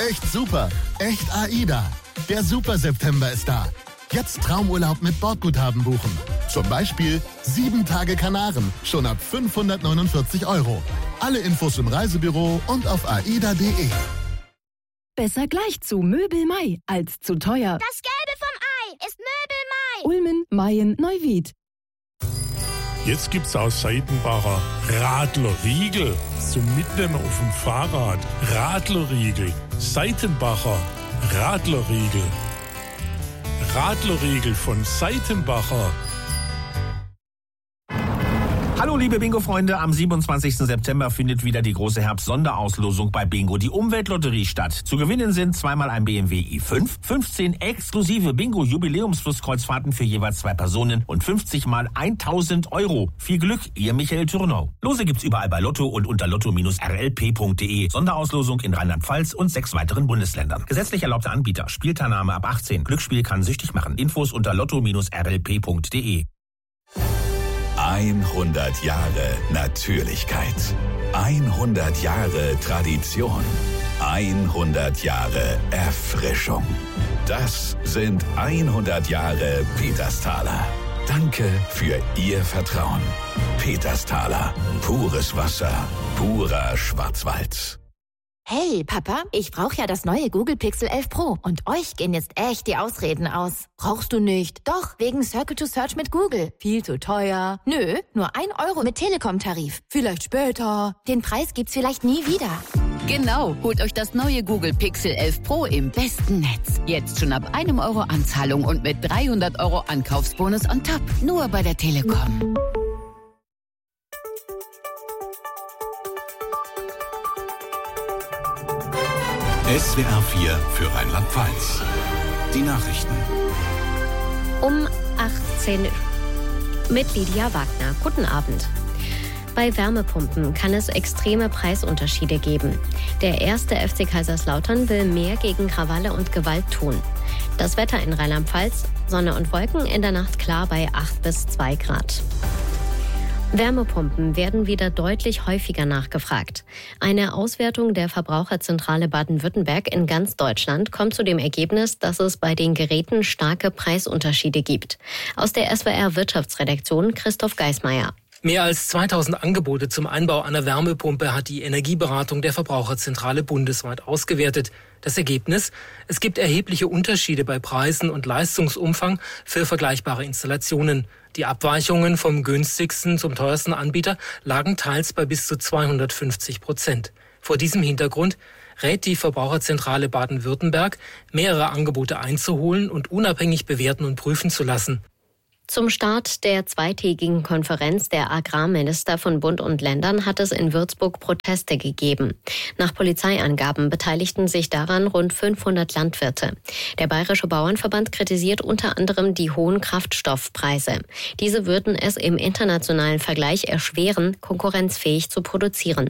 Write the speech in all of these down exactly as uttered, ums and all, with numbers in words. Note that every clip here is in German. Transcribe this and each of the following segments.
echt super. Echt AIDA. Der Super-September ist da. Jetzt Traumurlaub mit Bordguthaben buchen. Zum Beispiel sieben Tage Kanaren, schon ab fünfhundertneunundvierzig Euro. Alle Infos im Reisebüro und auf aida punkt de. Besser gleich zu Möbel Mai als zu teuer. Das Gelbe vom Ei ist Möbel Mai. Ulmen, Mayen, Neuwied. Jetzt gibt's aus Seitenbacher Radlerriegel zum Mitnehmen auf dem Fahrrad. Radlerriegel, Seitenbacher Radlerriegel. Radlerriegel von Seitenbacher. Hallo liebe Bingo-Freunde, am siebenundzwanzigsten September findet wieder die große Herbst-Sonderauslosung bei Bingo, die Umweltlotterie, statt. Zu gewinnen sind zweimal ein B M W i fünf, fünfzehn exklusive Bingo-Jubiläumsflusskreuzfahrten für jeweils zwei Personen und fünfzig mal tausend Euro. Viel Glück, ihr Michael Thürnau. Lose gibt's überall bei Lotto und unter lotto Bindestrich r l p punkt de. Sonderauslosung in Rheinland-Pfalz und sechs weiteren Bundesländern. Gesetzlich erlaubter Anbieter. Spielteilnahme ab achtzehn. Glücksspiel kann süchtig machen. Infos unter lotto Bindestrich r l p punkt de. hundert Jahre Natürlichkeit. hundert Jahre Tradition. hundert Jahre Erfrischung. Das sind hundert Jahre Petersthaler. Danke für Ihr Vertrauen. Petersthaler. Pures Wasser. Purer Schwarzwald. Hey, Papa, ich brauche ja das neue Google Pixel elf Pro und euch gehen jetzt echt die Ausreden aus. Brauchst du nicht? Doch, wegen Circle to Search mit Google. Viel zu teuer. Nö, nur ein Euro mit Telekom-Tarif. Vielleicht später. Den Preis gibt's vielleicht nie wieder. Genau, holt euch das neue Google Pixel elf Pro im besten Netz. Jetzt schon ab einem Euro Anzahlung und mit dreihundert Euro Ankaufsbonus on top. Nur bei der Telekom. S W R vier für Rheinland-Pfalz. Die Nachrichten. Um achtzehn mit Lydia Wagner. Guten Abend. Bei Wärmepumpen kann es extreme Preisunterschiede geben. Der erste F C Kaiserslautern will mehr gegen Krawalle und Gewalt tun. Das Wetter in Rheinland-Pfalz, Sonne und Wolken, in der Nacht klar bei acht bis zwei Grad. Wärmepumpen werden wieder deutlich häufiger nachgefragt. Eine Auswertung der Verbraucherzentrale Baden-Württemberg in ganz Deutschland kommt zu dem Ergebnis, dass es bei den Geräten starke Preisunterschiede gibt. Aus der S W R Wirtschaftsredaktion Christoph Geismeier. Mehr als zweitausend Angebote zum Einbau einer Wärmepumpe hat die Energieberatung der Verbraucherzentrale bundesweit ausgewertet. Das Ergebnis? Es gibt erhebliche Unterschiede bei Preisen und Leistungsumfang für vergleichbare Installationen. Die Abweichungen vom günstigsten zum teuersten Anbieter lagen teils bei bis zu zweihundertfünfzig Prozent. Vor diesem Hintergrund rät die Verbraucherzentrale Baden-Württemberg, mehrere Angebote einzuholen und unabhängig bewerten und prüfen zu lassen. Zum Start der zweitägigen Konferenz der Agrarminister von Bund und Ländern hat es in Würzburg Proteste gegeben. Nach Polizeiangaben beteiligten sich daran rund fünfhundert Landwirte. Der Bayerische Bauernverband kritisiert unter anderem die hohen Kraftstoffpreise. Diese würden es im internationalen Vergleich erschweren, konkurrenzfähig zu produzieren.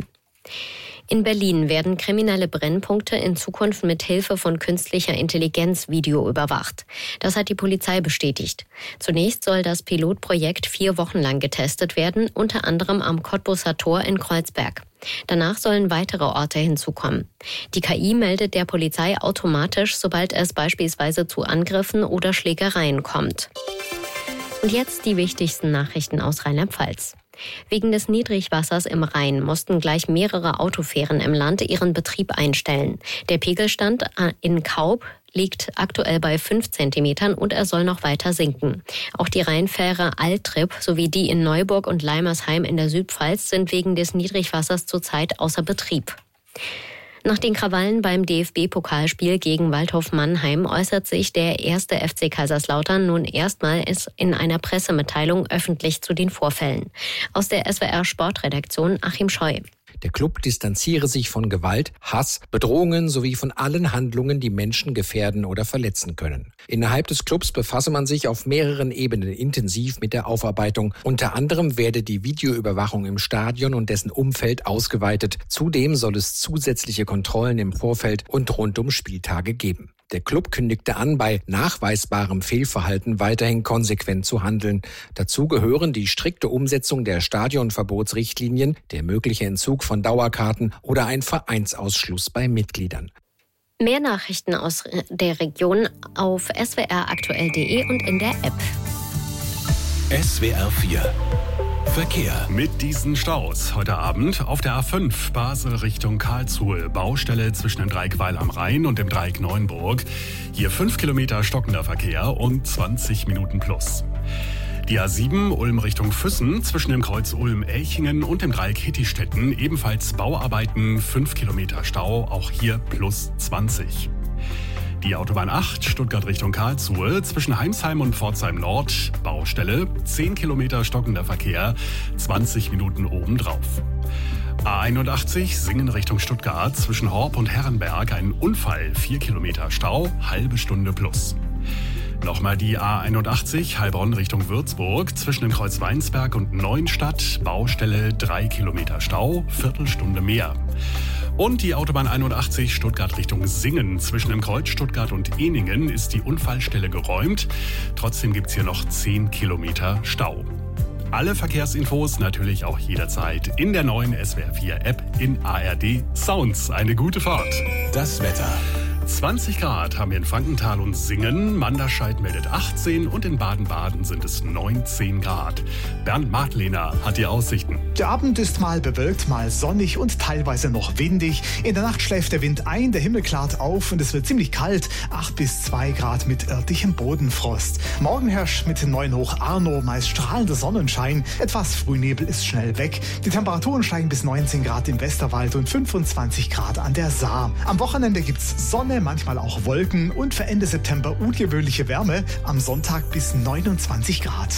In Berlin werden kriminelle Brennpunkte in Zukunft mit Hilfe von künstlicher Intelligenz videoüberwacht. Das hat die Polizei bestätigt. Zunächst soll das Pilotprojekt vier Wochen lang getestet werden, unter anderem am Cottbusser Tor in Kreuzberg. Danach sollen weitere Orte hinzukommen. Die K I meldet der Polizei automatisch, sobald es beispielsweise zu Angriffen oder Schlägereien kommt. Und jetzt die wichtigsten Nachrichten aus Rheinland-Pfalz. Wegen des Niedrigwassers im Rhein mussten gleich mehrere Autofähren im Land ihren Betrieb einstellen. Der Pegelstand in Kaub liegt aktuell bei fünf Zentimetern und er soll noch weiter sinken. Auch die Rheinfähre Altrip sowie die in Neuburg und Leimersheim in der Südpfalz sind wegen des Niedrigwassers zurzeit außer Betrieb. Nach den Krawallen beim D F B-Pokalspiel gegen Waldhof Mannheim äußert sich der erste F C Kaiserslautern nun erstmals in einer Pressemitteilung öffentlich zu den Vorfällen. Aus der S W R Sportredaktion Achim Scheu. Der Club distanziere sich von Gewalt, Hass, Bedrohungen sowie von allen Handlungen, die Menschen gefährden oder verletzen können. Innerhalb des Clubs befasse man sich auf mehreren Ebenen intensiv mit der Aufarbeitung. Unter anderem werde die Videoüberwachung im Stadion und dessen Umfeld ausgeweitet. Zudem soll es zusätzliche Kontrollen im Vorfeld und rund um Spieltage geben. Der Club kündigte an, bei nachweisbarem Fehlverhalten weiterhin konsequent zu handeln. Dazu gehören die strikte Umsetzung der Stadionverbotsrichtlinien, der mögliche Entzug von Dauerkarten oder ein Vereinsausschluss bei Mitgliedern. Mehr Nachrichten aus der Region auf s w r aktuell punkt d e und in der App. S W R vier Verkehr. Mit diesen Staus heute Abend auf der A fünf Basel Richtung Karlsruhe. Baustelle zwischen dem Dreieck Weil am Rhein und dem Dreieck Neuenburg. Hier fünf Kilometer stockender Verkehr und zwanzig Minuten plus. Die A sieben Ulm Richtung Füssen zwischen dem Kreuz Ulm-Elchingen und dem Dreieck Hittistetten. Ebenfalls Bauarbeiten, fünf Kilometer Stau, auch hier plus zwanzig. Die Autobahn acht Stuttgart Richtung Karlsruhe zwischen Heimsheim und Pforzheim Nord. Baustelle, zehn Kilometer stockender Verkehr, zwanzig Minuten obendrauf. A einundachtzig Singen Richtung Stuttgart zwischen Horb und Herrenberg. Ein Unfall, vier Kilometer Stau, halbe Stunde plus. Nochmal die A einundachtzig Heilbronn Richtung Würzburg zwischen dem Kreuz Weinsberg und Neuenstadt. Baustelle, drei Kilometer Stau, Viertelstunde mehr. Und die Autobahn einundachtzig Stuttgart Richtung Singen. Zwischen dem Kreuz Stuttgart und Ehningen ist die Unfallstelle geräumt. Trotzdem gibt's hier noch zehn Kilometer Stau. Alle Verkehrsinfos natürlich auch jederzeit in der neuen S W R vier App in A R D Sounds. Eine gute Fahrt. Das Wetter. zwanzig Grad haben wir in Frankenthal und Singen. Manderscheid meldet achtzehn und in Baden-Baden sind es neunzehn Grad. Bernd Martlehner hat die Aussichten. Der Abend ist mal bewölkt, mal sonnig und teilweise noch windig. In der Nacht schläft der Wind ein, der Himmel klart auf und es wird ziemlich kalt. acht bis zwei Grad mit örtlichem Bodenfrost. Morgen herrscht mit neun hoch Arno meist strahlender Sonnenschein. Etwas Frühnebel ist schnell weg. Die Temperaturen steigen bis neunzehn Grad im Westerwald und fünfundzwanzig Grad an der Saar. Am Wochenende gibt's Sonne, manchmal auch Wolken und für Ende September ungewöhnliche Wärme. Am Sonntag bis neunundzwanzig Grad.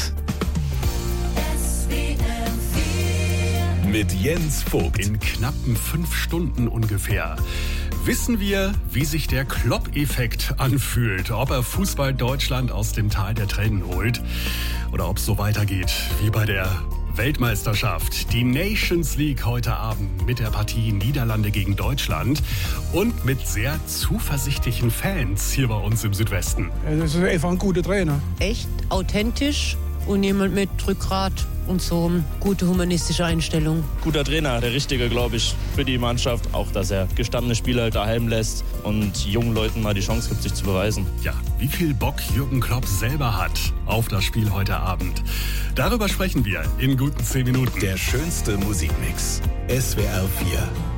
Mit Jens Vogt. In knappen fünf Stunden ungefähr wissen wir, wie sich der Klopp-Effekt anfühlt. Ob er Fußball Deutschland aus dem Tal der Tränen holt oder ob es so weitergeht wie bei der Weltmeisterschaft. Die Nations League heute Abend mit der Partie Niederlande gegen Deutschland und mit sehr zuversichtlichen Fans hier bei uns im Südwesten. Das ist einfach ein guter Trainer. Echt authentisch und jemand mit Rückgrat und so eine gute humanistische Einstellung. Guter Trainer, der Richtige, glaube ich, für die Mannschaft. Auch, dass er gestandene Spieler daheim lässt und jungen Leuten mal die Chance gibt, sich zu beweisen. Ja, wie viel Bock Jürgen Klopp selber hat auf das Spiel heute Abend. Darüber sprechen wir in guten zehn Minuten. Der schönste Musikmix. S W R vier.